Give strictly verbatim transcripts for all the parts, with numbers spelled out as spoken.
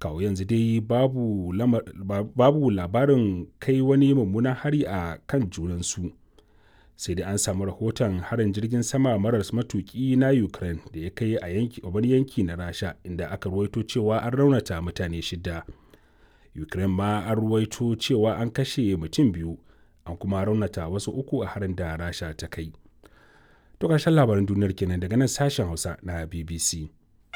Kawo yanzu dai babu, lamar, babu labarin kai wani mummunan hari a kan junansu. Sai dai an samu rahoton harin jirgin sama maras matuki na Ukraine da ya kai a yanki, wani yanki na Rasha, inda aka ruwaito cewa an raunata mutane shida. Ukraine ma an ruwaito cewa an kashe mutum biyu, an kuma raunata wasu uku a harin da Rasha ta kai. To ƙarshen labaran duniyar kenan daga nan sashen Hausa na B B C.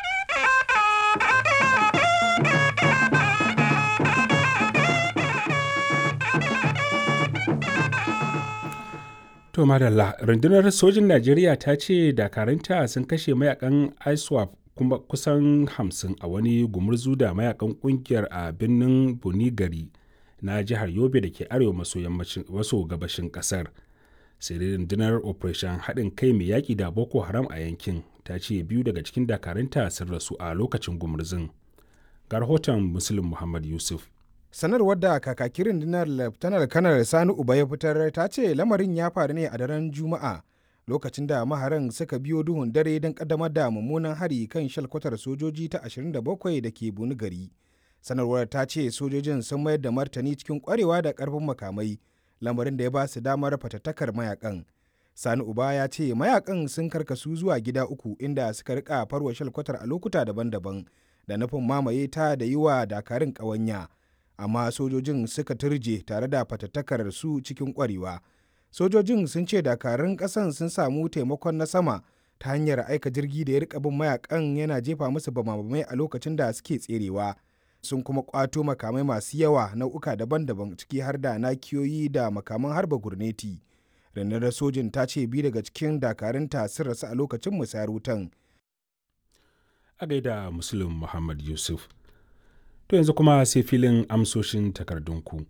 To madalla, rundunar sojin Najeriya ta ce dakaranta sun kashe mayakan ISWAP kuma kusan hamsin a wani gumurzu da mayakan kungiyar a birnin Bunigari na jihar Yobe da ke arewa maso gabashin kasar. Sai dai rundunar Operation haɗin kai mai yaƙi da Boko Haram a yankin ta ce biyu daga cikin dakaranta sun rasu a lokacin gumurzun. Ga rahoton Muslim Muhammad Yusuf. Sanarwar da kakakin rundunar Laftanar Kanar Sani Uba ya fitar ta ce lamarin ya faru ne a daren Juma'a lokacin da maharan suka biyo duhun dare don kaddamar da mummunan hari kan shalkwatar sojoji ta ashirin da bakwai da ke Bunigari. Sanarwar ta ce sojojin sun mayar da martani cikin kwarewa da karfin makamai, lamarin da ya ba su damar fatattakar mayakan. Sani Uba ya ce mayakan sun karkasu zuwa gida uku inda suka rika farwa shalkwatar a lokuta daban-daban da nufin mamaye ta da yi wa dakarun ƙawanya. Amma sojojin suka turje tare da fatattakar su cikin kwarewa. Sojojin sun ce dakarun ƙasan sun samu taimakon na sama ta hanyar aika jirgi da ya rika bin mayakan yana jefa musu bamabamai a lokacin da suke tserewa. Sun kuma kwato makamai masu yawa nau'uka daban-daban ciki har da nakiyoyi da makaman harba gurneti. Rundunar sojin ta ce biyu daga cikin dakarunta sun rasu a lokacin musayar wutan. A gaida Muslim Muhammad Yusuf. To yanzu kuma sai filin amsoshin takardunku.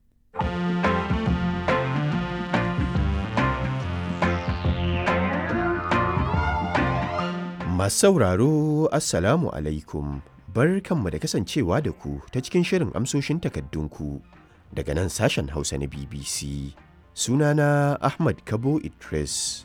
Masu sauraro, Assalamu alaikum. Bar kanmu da kasancewa da ku ta cikin shirin amsoshin takardunku daga nan sashen Hausa na B B C. Sunana Ahmad Kabo Idris.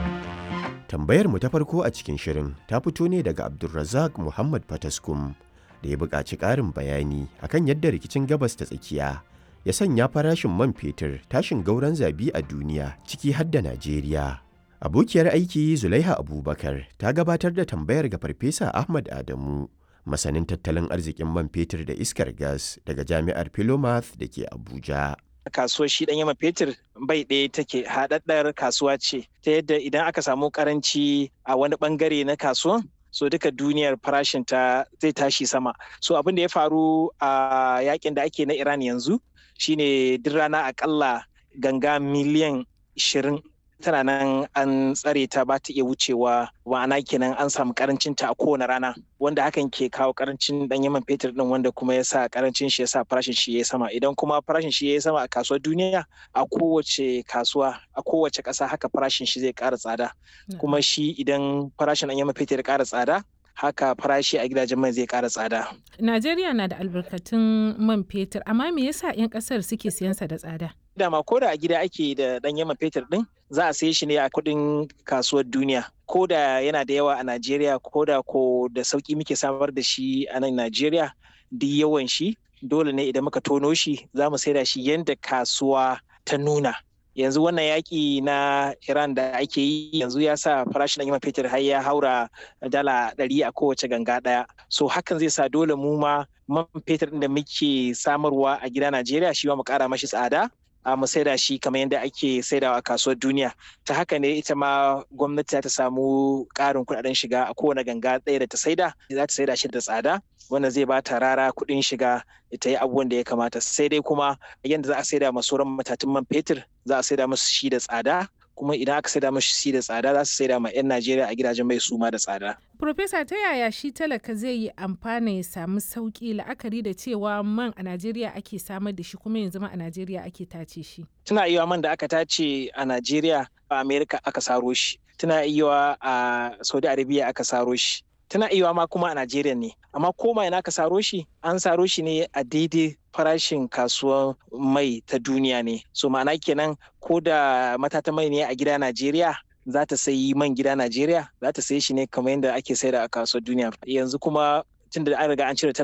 Tambayar mu ta farko a cikin shirin ta fito ne daga Abdulrazak Muhammad Fataskum, da ya buƙaci ƙarin bayani akan yadda rikicin gabas ta tsakiya ya sanya farashin man fetur tashin gauran zabi a duniya ciki har da Najeriya. Abokiyar aiki Zulaiha Abubakar ta gabatar da tambayar ga Farfesa Ahmad Adamu, masanin tattalin arzikin man fetur da iskar gas daga Jami'ar Philomath da ke Abuja. Kasuwar shi ɗan yama fetur bai ɗaya take, haɗaɗɗar kasuwa ce ta yadda idan aka samu ƙaranci a wani ɓangare na kasuwan, so duka duniyar farashin ta zai tashi sama. So abin da ya faru a yakin da ake na Iran yanzu shine duk rana akalla ganga miliyan ishirin tana nan an tsare ta ba ta iya wucewa, ma'ana kenan an samu karancin ta a kowane rana, wanda hakan ke kawo karancin dan yaman fetur din, wanda kuma ya sa karancin shi ya sa farashin shi ya sama. Idan kuma farashin shi ya sama a kasuwar duniya, a kowace kasuwa a kowace ƙasa haka farashin shi zai ƙara tsada. Kuma shi idan farashin dan yaman fetur ya ƙara tsada, haka farashi a gidajen mai zai ƙara tsada. Najeriya na da albarkatun man fetur, amma me yasa 'yan ƙasar suke siyan sa da tsada? Dama ko da a gida ake da ɗan yaman fetur ɗin, za a saye shi ne a kuɗin kasuwar duniya. Ko da yana da yawa a Najeriya, ko da ko da sauƙi muke samar da shi a nan Najeriya, duk yawan shi dole ne idan muka tono shi za mu saida shi yadda kasuwa ta nuna. Yanzu wannan yaƙi na Iran da ake yi yanzu ya sa farashin ɗan yaman fetur har ya haura dala ɗari a kowace ganga ɗaya. So hakan zai sa dole mu ma man fetur ɗin da muke samarwa a gida Najeriya shi ma mu ƙara mashi tsada. a mu saida shi kamar yadda ake saidawa a kasuwar duniya. Ta haka ne ita ma gwamnati ta samu ƙarin kuɗaɗen shiga a kowane ganga ɗaya da ta saida, za ta saida shi da tsada, wanda zai ba ta rara kuɗin shiga ta yi abubuwan da ya kamata. Sai dai kuma yadda za a saida ma sauran matatun man fetur, za a saida musu shi da tsada, kuma idan aka saida mashi shi da tsada za su saida ma 'yan Najeriya a gidajen mai suma da tsada. Profesa, ta yaya shi talaka zai yi amfana ya samu sauki la'akari da cewa man a Najeriya ake samar da shi kuma yanzu ma a Najeriya ake tace shi? Tana iya man da aka tace a Najeriya a Amerika aka saro shi. Tana iya a Saudi Arabia aka saro shi. Tana iya ma kuma a Najeriya ne. Amma koma ina aka saro shi, an saro shi ne a daidai farashin kasuwar mai ta duniya ne. So ma'ana kenan ko da matata mai ne a gida Najeriya, za ta sayi man gida Najeriya, za ta sayi shi ne kamar yadda ake saida a kasuwar duniya. Yanzu kuma tun da an riga an cire